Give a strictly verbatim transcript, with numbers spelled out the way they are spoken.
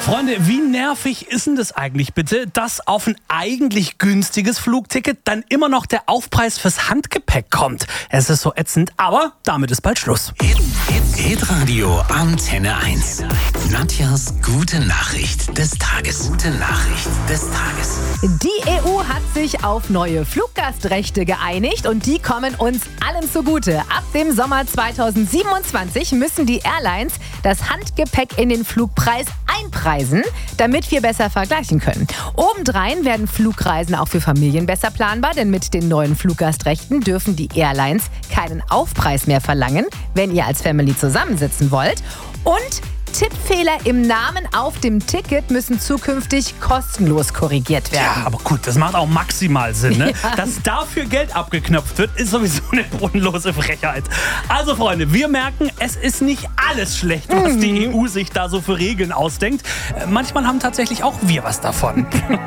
Freunde, wie nervig ist denn das eigentlich bitte, dass auf ein eigentlich günstiges Flugticket dann immer noch der Aufpreis fürs Handgepäck kommt? Es ist so ätzend, aber damit ist bald Schluss. Hitradio Antenne eins. Nadjas gute Nachricht des Tages. Gute Nachricht des Tages. Die E U hat sich auf neue Fluggastrechte geeinigt und die kommen uns allen zugute. Ab dem Sommer zweitausendsiebenundzwanzig müssen die Airlines das Handgepäck in den Flugpreis einpreisen, damit wir besser vergleichen können. Obendrein werden Flugreisen auch für Familien besser planbar, denn mit den neuen Fluggastrechten dürfen die Airlines keinen Aufpreis mehr verlangen, wenn ihr als Family zusammensitzen wollt. Und Tippfehler im Namen auf dem Ticket müssen zukünftig kostenlos korrigiert werden. Ja, aber gut, das macht auch maximal Sinn, ne? Ja. Dass dafür Geld abgeknöpft wird, ist sowieso eine bodenlose Frechheit. Also Freunde, wir merken, es ist nicht alles schlecht, was die E U sich da so für Regeln ausdenkt. Manchmal haben tatsächlich auch wir was davon.